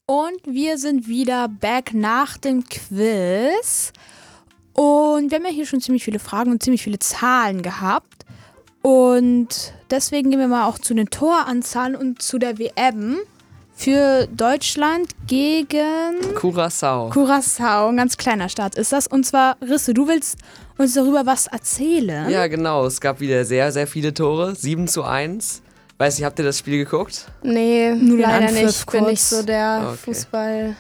Und wir sind wieder back nach dem Quiz. Und wir haben ja hier schon ziemlich viele Fragen und ziemlich viele Zahlen gehabt. Und deswegen gehen wir mal auch zu den Toranzahlen und zu der WM für Deutschland gegen Curaçao. Ein ganz kleiner Staat ist das. Und zwar, Risse, du willst uns darüber was erzählen? Ja, genau. Es gab wieder sehr, sehr viele Tore. 7:1. Weiß nicht, habt ihr das Spiel geguckt? Nee, Nur den leider Anpfiff nicht. Ich bin kurz. nicht so der Fußball.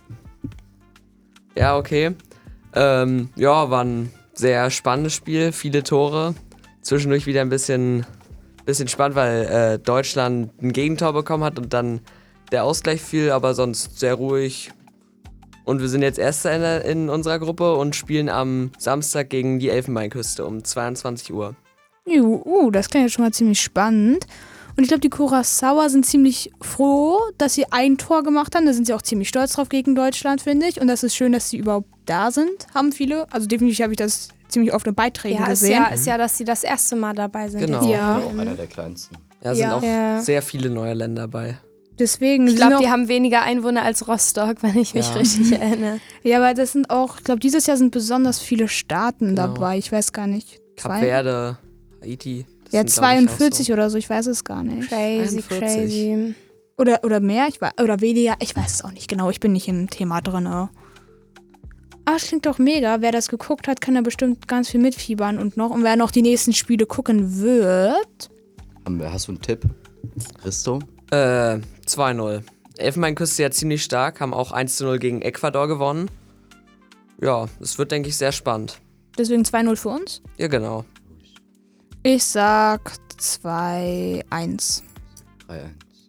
Ja, okay. War ein sehr spannendes Spiel. Viele Tore. Zwischendurch wieder ein bisschen spannend, weil Deutschland ein Gegentor bekommen hat und dann der Ausgleich fiel, aber sonst sehr ruhig. Und wir sind jetzt Erster in unserer Gruppe und spielen am Samstag gegen die Elfenbeinküste um 22 Uhr. Das klingt ja schon mal ziemlich spannend. Und ich glaube, die Curaçaoer sind ziemlich froh, dass sie ein Tor gemacht haben. Da sind sie auch ziemlich stolz drauf gegen Deutschland, finde ich. Und das ist schön, dass sie überhaupt da sind, haben viele. Also definitiv habe ich das ziemlich oft in Beiträgen gesehen. Ist ja, dass sie das erste Mal dabei sind. Genau. Ja. Auch einer der kleinsten. Ja, sind auch sehr viele neue Länder dabei. Deswegen ich glaube, die haben weniger Einwohner als Rostock, wenn ich mich richtig erinnere. Ja, aber das sind auch, ich glaube, dieses Jahr sind besonders viele Staaten dabei. Ich weiß gar nicht. Kap Verde, Haiti. Ja, 42 so. oder so, ich weiß es gar nicht. Crazy. Oder mehr, oder weniger, ich weiß es auch nicht genau, ich bin nicht im Thema drin. Es klingt doch mega, wer das geguckt hat, kann da bestimmt ganz viel mitfiebern und wer noch die nächsten Spiele gucken wird. Hast du einen Tipp, Christo? 2:0. Elfenbeinküste ja ziemlich stark, haben auch 1:0 gegen Ecuador gewonnen. Ja, es wird, denke ich, sehr spannend. Deswegen 2:0 für uns? Ja, genau. Ich sag 2:1. 3:1.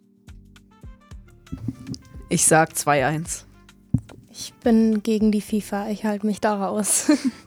Ich sag 2:1. Ich bin gegen die FIFA, ich halte mich da raus.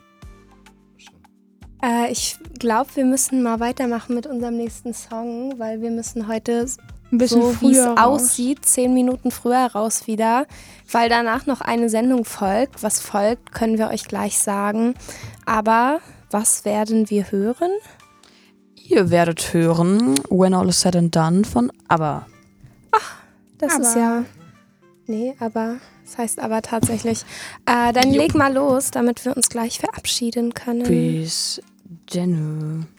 Ich glaube, wir müssen mal weitermachen mit unserem nächsten Song, weil wir müssen heute ein bisschen so wie es früher aussieht, 10 Minuten früher raus wieder, weil danach noch eine Sendung folgt. Was folgt, können wir euch gleich sagen. Aber was werden wir hören? Ihr werdet hören When All Is Said and Done von ABBA. Das ist ja... Nee, aber... Das heißt aber tatsächlich... Dann leg mal los, damit wir uns gleich verabschieden können. Bis Jenny.